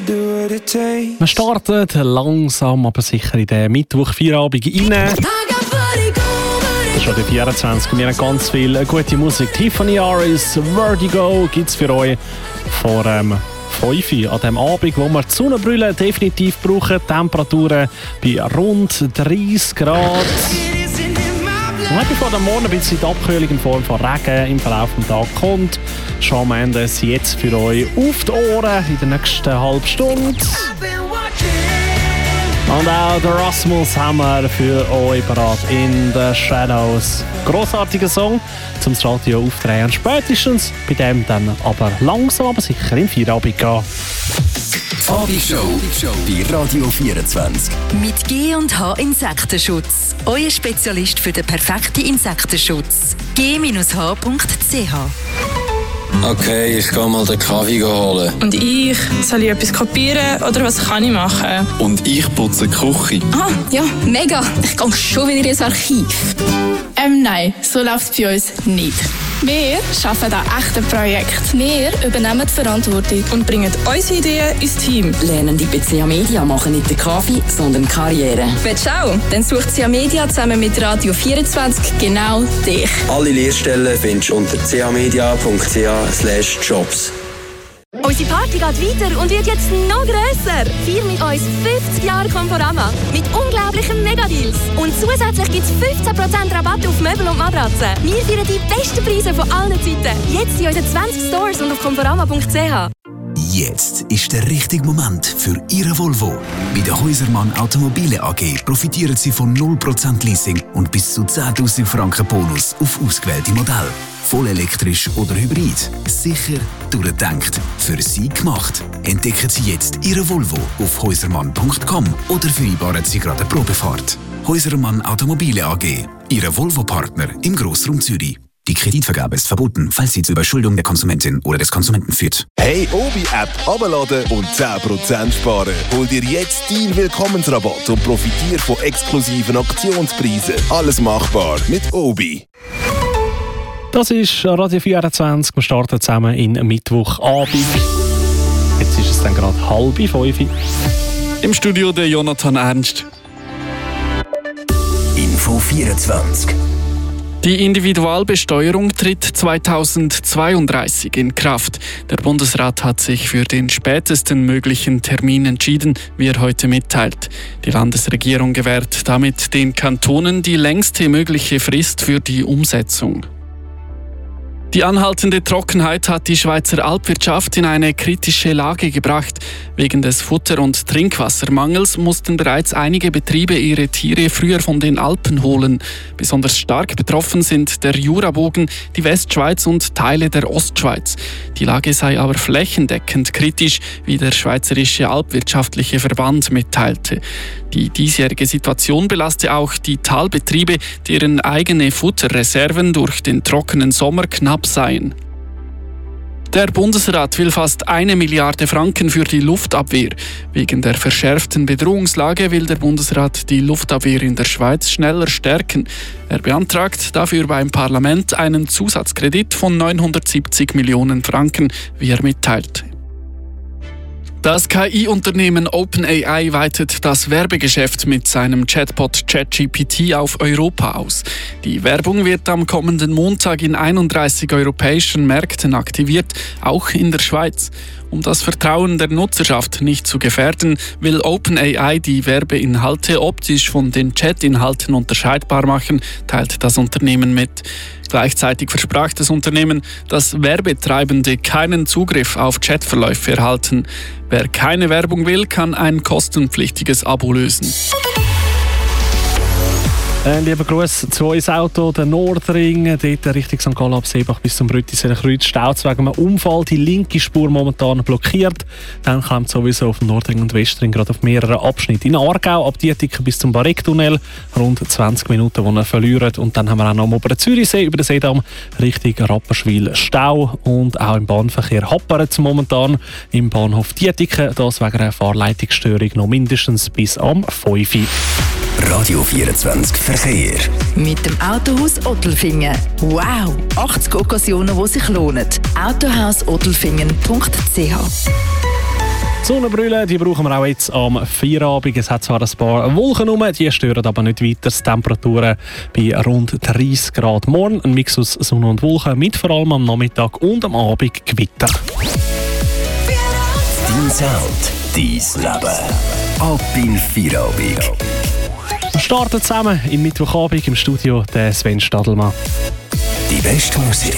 Wir starten langsam, aber sicher in den Mittwoch-Feierabend rein. Das ist schon der 24. Wir haben ganz viel gute Musik. Tiffany Aris, Vertigo gibt es für euch vor 5 Uhr an dem Abend, wo wir die Sonnenbrille definitiv brauchen. Temperaturen bei rund 30 Grad. Und bevor der Morgen ein bisschen die Abkühlung in Form von Regen im Verlauf des Tages kommt, Shawn Mendes jetzt für euch auf die Ohren in der nächsten halben Stunde. Und auch der Rasmus haben wir für euch parat in the Shadows. Grossartiger Song zum Radio aufdrehen. Spätestens bei dem dann aber langsam, aber sicher in Feierabend gehen. Abendshow bei Radio 24. Mit G&H Insektenschutz. Euer Spezialist für den perfekten Insektenschutz. g-h.ch. Okay, ich gehe mal den Kaffee holen. Und ich? Soll ich etwas kopieren oder was kann ich machen? Und ich putze die Küche. Ah, ja, mega. Ich gehe schon wieder ins Archiv. Nein, so läuft es bei uns nicht. Wir arbeiten an echten Projekten. Wir übernehmen die Verantwortung Und bringen unsere Ideen ins Team. Lernen die bei CA Media machen nicht den Kaffee, sondern Karriere. Willst du auch? Dann sucht CA Media zusammen mit Radio 24 genau dich. Alle Lehrstellen findest du unter camedia.ch/jobs. Unsere Party geht weiter und wird jetzt noch grösser. Feier mit uns 50 Jahre Conforama mit unglaublichen Megadeals. Und zusätzlich gibt es 15% Rabatt auf Möbel und Matratzen. Wir feiern die besten Preise von allen Zeiten. Jetzt in unseren 20 Stores und auf conforama.ch. Jetzt ist der richtige Moment für Ihre Volvo. Bei der Häusermann Automobile AG profitieren Sie von 0% Leasing und bis zu 10'000 Franken Bonus auf ausgewählte Modelle. Voll elektrisch oder hybrid. Sicher, durchdacht, für Sie gemacht. Entdecken Sie jetzt Ihre Volvo auf häusermann.com oder vereinbaren Sie gerade eine Probefahrt. Häusermann Automobile AG, Ihr Volvo-Partner im Grossraum Zürich. Die Kreditvergabe ist verboten, falls sie zur Überschuldung der Konsumentin oder des Konsumenten führt. Hey, Obi-App abladen und 10% sparen. Hol dir jetzt deinen Willkommensrabatt und profitiere von exklusiven Aktionspreisen. Alles machbar mit Obi. Das ist Radio 24. Wir starten zusammen in Mittwochabend. Jetzt ist es dann gerade 4:30. Im Studio der Jonathan Ernst. Info 24. Die Individualbesteuerung tritt 2032 in Kraft. Der Bundesrat hat sich für den spätesten möglichen Termin entschieden, wie er heute mitteilt. Die Landesregierung gewährt damit den Kantonen die längste mögliche Frist für die Umsetzung. Die anhaltende Trockenheit hat die Schweizer Alpwirtschaft in eine kritische Lage gebracht. Wegen des Futter- und Trinkwassermangels mussten bereits einige Betriebe ihre Tiere früher von den Alpen holen. Besonders stark betroffen sind der Jurabogen, die Westschweiz und Teile der Ostschweiz. Die Lage sei aber flächendeckend kritisch, wie der Schweizerische Alpwirtschaftliche Verband mitteilte. Die diesjährige Situation belaste auch die Talbetriebe, deren eigene Futterreserven durch den trockenen Sommer knapp seien. Der Bundesrat will fast 1 Milliarde Franken für die Luftabwehr. Wegen der verschärften Bedrohungslage will der Bundesrat die Luftabwehr in der Schweiz schneller stärken. Er beantragt dafür beim Parlament einen Zusatzkredit von 970 Millionen Franken, wie er mitteilt. Das KI-Unternehmen OpenAI weitet das Werbegeschäft mit seinem Chatbot ChatGPT auf Europa aus. Die Werbung wird am kommenden Montag in 31 europäischen Märkten aktiviert, auch in der Schweiz. Um das Vertrauen der Nutzerschaft nicht zu gefährden, will OpenAI die Werbeinhalte optisch von den Chat-Inhalten unterscheidbar machen, teilt das Unternehmen mit. Gleichzeitig versprach das Unternehmen, dass Werbetreibende keinen Zugriff auf Chatverläufe erhalten. Wer keine Werbung will, kann ein kostenpflichtiges Abo lösen. Lieber Gruß zu uns Auto, der Nordring, dort Richtung St. Gallen ab Seebach bis zum Brüttisenkreuz staut wegen einem Unfall, die linke Spur momentan blockiert. Dann kommt sowieso auf dem Nordring und Westring gerade auf mehreren Abschnitten. In Aargau ab Dietiken bis zum Barrecktunnel rund 20 Minuten, die er verliert. Und dann haben wir auch noch am Oberen Zürichsee über den Seedamm Richtung Rapperswil Stau und auch im Bahnverkehr happert es momentan im Bahnhof Dietiken. Das wegen einer Fahrleitungsstörung noch mindestens bis am 5 Uhr. Radio 24 Verkehr. Mit dem Autohaus Ottelfingen. Wow! 80 Occasionen, die sich lohnen. Autohaus Ottelfingen.ch. Sonnenbrille, die brauchen wir auch jetzt am Feierabend. Es hat zwar ein paar Wolken rum, die stören aber nicht weiter. Die Temperaturen bei rund 30 Grad. Morgen ein Mix aus Sonne und Wolken, mit vor allem am Nachmittag und am Abend Gewitter. Dein Sound, dein Leben. Ab in Feierabend. Wir starten zusammen im Mittwochabend im Studio, der Sven Stadelmann. Die beste Musik